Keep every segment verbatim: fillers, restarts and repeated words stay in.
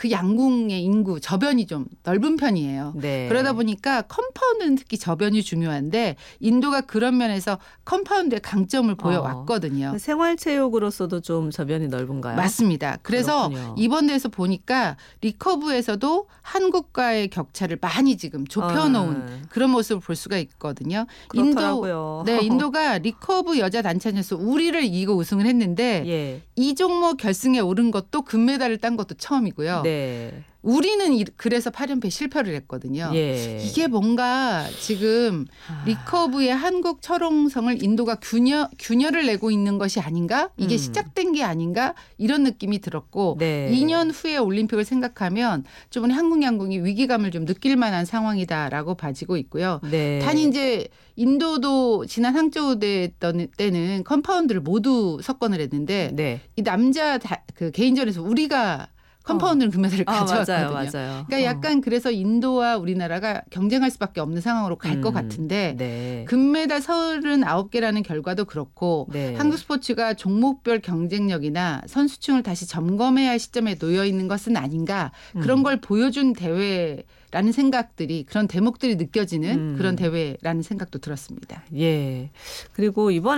그 양궁의 인구 저변이 좀 넓은 편이에요. 네. 그러다 보니까 컴파운드는 특히 저변이 중요한데 인도가 그런 면에서 컴파운드의 강점을 보여왔거든요. 어. 생활체육으로서도 좀 저변이 넓은가요? 맞습니다. 그래서 그렇군요. 이번 대회에서 보니까 리커브에서도 한국과의 격차를 많이 지금 좁혀놓은 어. 그런 모습을 볼 수가 있거든요. 그렇더라고요. 인도, 네, 인도가 리커브 여자 단체전에서 우리를 이기고 우승을 했는데 예. 이 종목 결승에 오른 것도 금메달을 딴 것도 처음이고요. 네. 우리는 그래서 팔 연패 실패를 했거든요. 예. 이게 뭔가 지금 아. 리커브의 한국 철옹성을 인도가 균열, 균열을 내고 있는 것이 아닌가? 이게 음. 시작된 게 아닌가? 이런 느낌이 들었고 네. 이 년 후에 올림픽을 생각하면 좀 한국 양궁이 위기감을 좀 느낄 만한 상황이다라고 봐지고 있고요. 네. 단 이제 인도도 지난 항저우 대회 때는 컴파운드를 모두 석권을 했는데 네. 이 남자 다, 그 개인전에서 우리가 컴파운드는 금메달을 아, 가져왔거든요. 맞아요, 맞아요. 그러니까 약간 그래서 인도와 우리나라가 경쟁할 수밖에 없는 상황으로 갈 것 음, 같은데 네. 금메달 서른아홉 개라는 결과도 그렇고 네. 한국 스포츠가 종목별 경쟁력이나 선수층을 다시 점검해야 할 시점에 놓여 있는 것은 아닌가 그런 음. 걸 보여준 대회라는 생각들이 그런 대목들이 느껴지는 음. 그런 대회라는 생각도 들었습니다. 예. 그리고 이번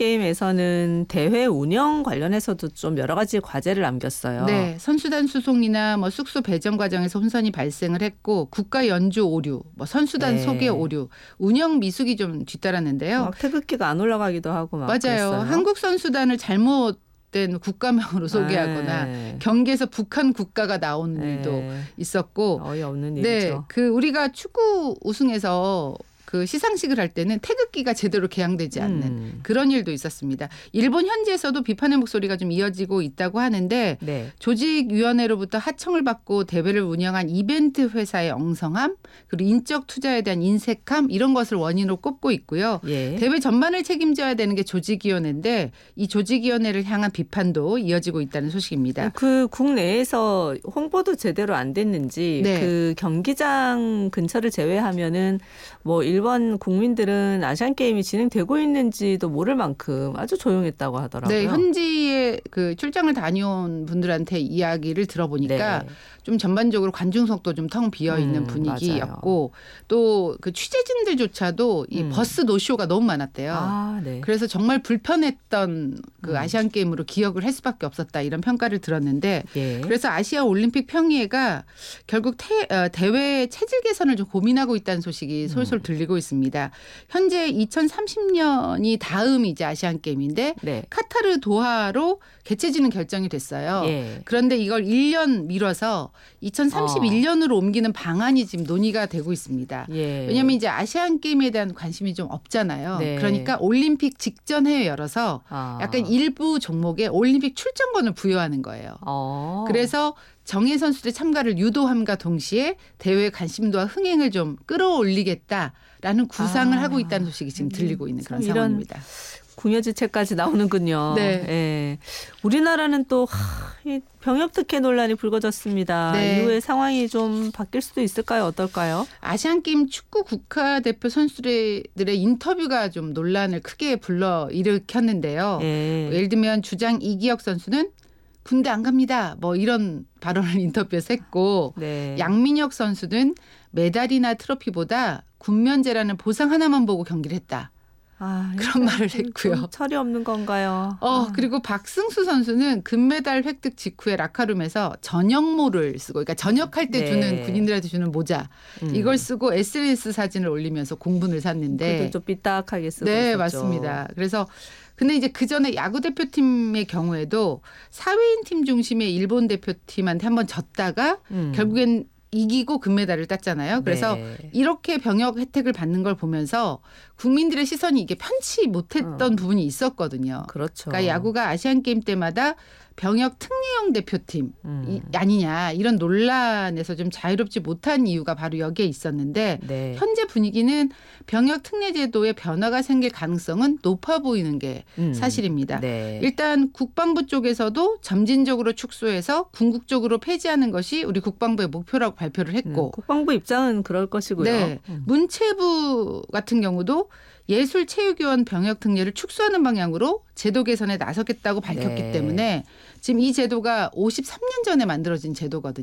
아시안게임에서는 대회 운영 관련해서도 좀 여러 가지 과제를 남겼어요. 네. 선수단 수송이나 뭐 숙소 배정 과정에서 혼선이 발생을 했고 국가 연주 오류, 뭐 선수단 네. 소개 오류, 운영 미숙이 좀 뒤따랐는데요. 막 태극기가 안 올라가기도 하고 막 맞아요. 그랬어요. 한국 선수단을 잘못된 국가명으로 소개하거나 네. 경기에서 북한 국가가 나오는 네. 일도 있었고 어이없는 네, 일이죠. 그 우리가 축구 우승해서 그 시상식을 할 때는 태극기가 제대로 개양되지 않는 음. 그런 일도 있었습니다. 일본 현지에서도 비판의 목소리가 좀 이어지고 있다고 하는데 네. 조직위원회로부터 하청을 받고 대회를 운영한 이벤트 회사의 엉성함 그리고 인적 투자에 대한 인색함 이런 것을 원인으로 꼽고 있고요. 예. 대회 전반을 책임져야 되는 게 조직위원회인데 이 조직위원회를 향한 비판도 이어지고 있다는 소식입니다. 그 국내에서 홍보도 제대로 안 됐는지 네. 그 경기장 근처를 제외하면은 뭐 일본 국민들은 아시안 게임이 진행되고 있는지도 모를 만큼 아주 조용했다고 하더라고요. 네, 현지에 그 출장을 다녀온 분들한테 이야기를 들어보니까 네. 좀 전반적으로 관중석도 좀 텅 비어 있는 음, 분위기였고 또 그 취재진들조차도 이 음. 버스 노쇼가 너무 많았대요. 아, 네. 그래서 정말 불편했던 그 음. 아시안 게임으로 기억을 할 수밖에 없었다 이런 평가를 들었는데 예. 그래서 아시아 올림픽 평의회가 결국 태, 어, 대회 체질 개선을 좀 고민하고 있다는 소식이 솔솔 들리고 있습니다. 현재 이천삼십 년이 다음 이제 아시안 게임인데 네. 카타르 도하로 개최지는 결정이 됐어요. 예. 그런데 이걸 일 년 미뤄서 이천삼십일 년으로 옮기는 방안이 지금 논의가 되고 있습니다. 예. 왜냐하면 이제 아시안 게임에 대한 관심이 좀 없잖아요. 네. 그러니까 올림픽 직전 해에 열어서 아. 약간 일부 종목에 올림픽 출전권을 부여하는 거예요. 어. 그래서 정예 선수들 참가를 유도함과 동시에 대회 관심도와 흥행을 좀 끌어올리겠다라는 구상을 아. 하고 있다는 소식이 지금 들리고 있는 그런 이런 상황입니다. 궁여지책까지 나오는군요. 네. 예. 우리나라는 또 하, 이 병역 특혜 논란이 불거졌습니다. 네. 이후에 상황이 좀 바뀔 수도 있을까요? 어떨까요? 아시안게임 축구 국가대표 선수들의 인터뷰가 좀 논란을 크게 불러일으켰는데요. 예. 예를 들면 주장 이기혁 선수는 군대 안 갑니다. 뭐 이런 발언을 인터뷰에서 했고 네. 양민혁 선수는 메달이나 트로피보다 군면제라는 보상 하나만 보고 경기를 했다. 아, 그런 말을 좀 했고요. 철이 없는 건가요? 어 아. 그리고 박승수 선수는 금메달 획득 직후에 라카룸에서 전역모를 쓰고 그러니까 전역할 때 네. 주는 군인들한테 주는 모자 음. 이걸 쓰고 에스엔에스 사진을 올리면서 공분을 샀는데 그래도 좀 삐딱하게 쓰고 네 있었죠. 맞습니다. 그래서 근데 이제 그 전에 야구 대표팀의 경우에도 사회인 팀 중심의 일본 대표팀한테 한번 졌다가 음. 결국엔 이기고 금메달을 땄잖아요. 그래서 네. 이렇게 병역 혜택을 받는 걸 보면서 국민들의 시선이 이게 편치 못했던 어. 부분이 있었거든요. 그렇죠. 그러니까 야구가 아시안 게임 때마다 병역 특례형 대표팀 음. 이, 아니냐 이런 논란에서 좀 자유롭지 못한 이유가 바로 여기에 있었는데 네. 현재 분위기는 병역 특례 제도에 변화가 생길 가능성은 높아 보이는 게 음. 사실입니다. 네. 일단 국방부 쪽에서도 점진적으로 축소해서 궁극적으로 폐지하는 것이 우리 국방부의 목표라고 발표를 했고 음, 국방부 입장은 그럴 것이고요. 네. 음. 문체부 같은 경우도 예술체육위원 병역 특례를 축소하는 방향으로 제도 개선에 나서겠다고 밝혔기 네. 때문에 지금 이 제도가 오십삼 년 전에 만들어진 제도거든요.